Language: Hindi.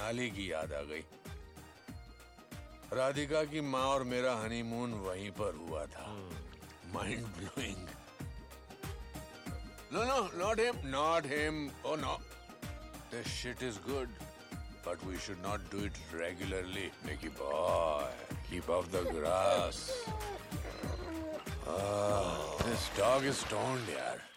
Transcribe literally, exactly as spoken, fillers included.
मनाली की याद आ गई। राधिका की माँ और मेरा हनीमून वहीं पर हुआ था। Mind blowing. No no, not him, not him. Oh no, this shit is good, but we should not do it regularly. Mickey boy, keep off the grass. Ah, this dog is stoned, yaar.